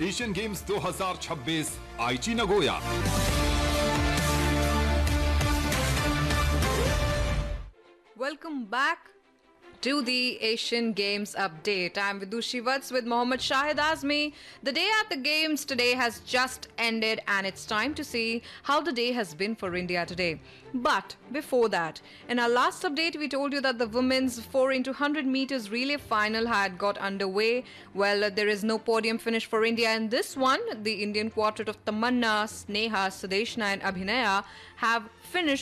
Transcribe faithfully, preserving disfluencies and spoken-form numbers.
Asian games दो हज़ार छब्बीस आईची Nagoya. Welcome back to the Asian Games update. I'm Vidushi Vats with Mohammad Shahid Azmi. The day at the Games today has just ended, and it's time to see how the day has been for India today. But before that, in our last update, we told you that the women's four into one hundred meters relay final had got underway. Well, there is no podium finish for India in this one. The Indian quartet of Tamanna, Sneha, Sudeshna, and Abhinaya have finished